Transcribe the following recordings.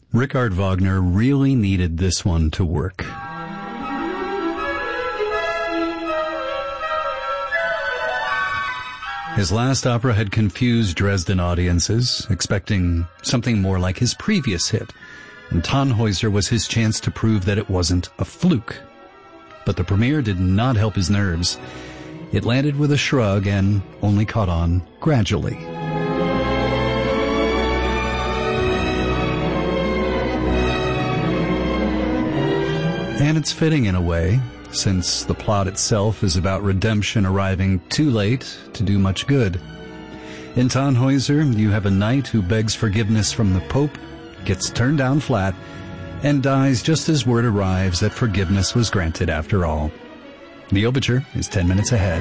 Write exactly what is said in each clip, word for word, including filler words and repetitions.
Richard Wagner really needed this one to work. His last opera had confused Dresden audiences, expecting something more like his previous hit, and Tannhäuser was his chance to prove that it wasn't a fluke. But the premiere did not help his nerves. It landed with a shrug and only caught on gradually. And it's fitting in a way, since the plot itself is about redemption arriving too late to do much good. In Tannhäuser, you have a knight who begs forgiveness from the Pope, gets turned down flat, and dies just as word arrives that forgiveness was granted after all. The overture is ten minutes ahead.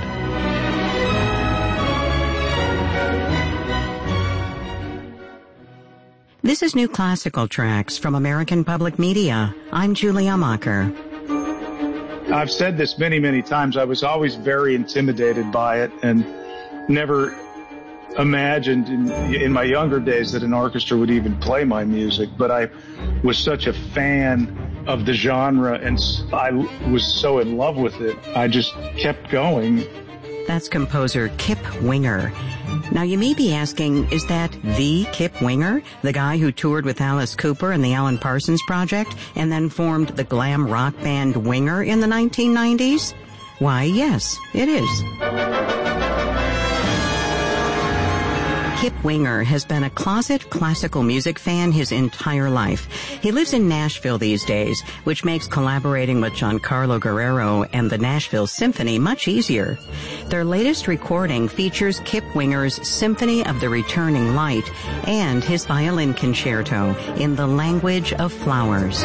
This is New Classical Tracks from American Public Media. I'm Julia Macher. I've said this many, many times. I was always very intimidated by it and never imagined in, in my younger days that an orchestra would even play my music. But I was such a fan of the genre and I was so in love with it. I just kept going. That's composer Kip Winger. Now, you may be asking, is that the Kip Winger, the guy who toured with Alice Cooper and the Alan Parsons Project and then formed the glam rock band Winger in the nineteen nineties? Why, yes, it is. Kip Winger has been a closet classical music fan his entire life. He lives in Nashville these days, which makes collaborating with Giancarlo Guerrero and the Nashville Symphony much easier. Their latest recording features Kip Winger's Symphony of the Returning Light and his violin concerto in the language of flowers.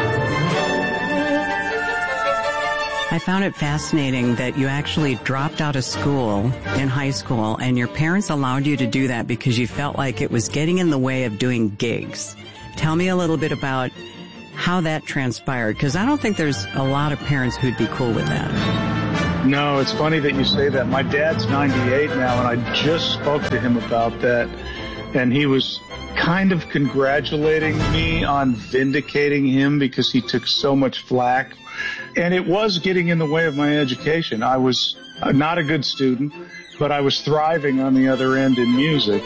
I found it fascinating that you actually dropped out of school in high school and your parents allowed you to do that because you felt like it was getting in the way of doing gigs. Tell me a little bit about how that transpired, because I don't think there's a lot of parents who'd be cool with that. No, it's funny that you say that. My dad's ninety-eight now, and I just spoke to him about that, and he was kind of congratulating me on vindicating him because he took so much flack. And it was getting in the way of my education. I was not a good student, but I was thriving on the other end in music.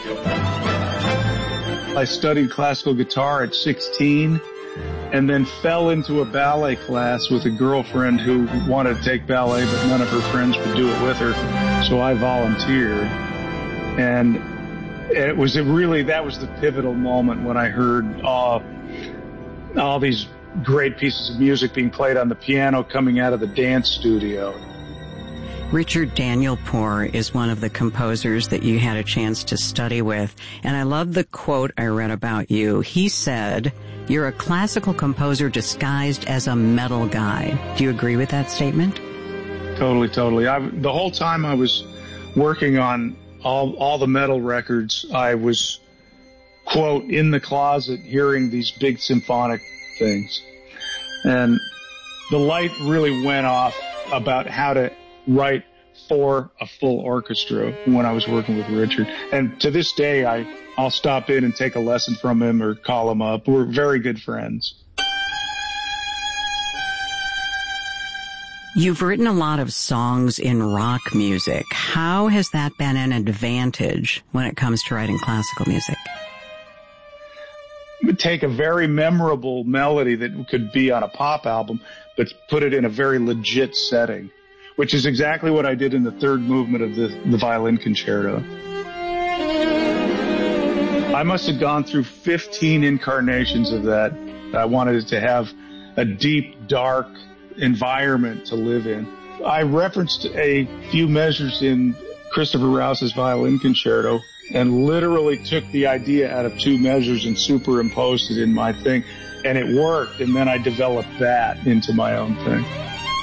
I studied classical guitar at sixteen and then fell into a ballet class with a girlfriend who wanted to take ballet, but none of her friends would do it with her. So I volunteered. And it was a really, that was the pivotal moment when I heard uh, all these great pieces of music being played on the piano coming out of the dance studio. Richard Danielpour is one of the composers that you had a chance to study with, and I love the quote I read about you. He said, "You're a classical composer disguised as a metal guy." Do you agree with that statement? Totally, totally. I, the whole time I was working on all, all the metal records, I was, quote, in the closet hearing these big symphonic things. And the light really went off about how to write for a full orchestra when I was working with Richard. And to this day, I, I'll stop in and take a lesson from him or call him up. We're very good friends. You've written a lot of songs in rock music. How has that been an advantage when it comes to writing classical music? Take a very memorable melody that could be on a pop album, but put it in a very legit setting, which is exactly what I did in the third movement of the, the violin concerto. I must have gone through fifteen incarnations of that. I wanted it to have a deep, dark environment to live in. I referenced a few measures in Christopher Rouse's violin concerto and literally took the idea out of two measures and superimposed it in my thing, and it worked, and then I developed that into my own thing.